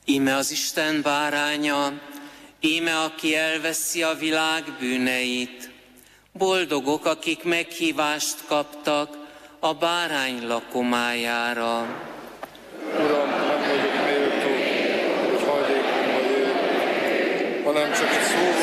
Íme az Isten báránya, íme aki elveszi a világ bűneit. Boldogok, akik meghívást kaptak a bárány lakomájára. Uram, nem vagyok méltó, hogy hajlékomba jöjj, hanem csak egy szót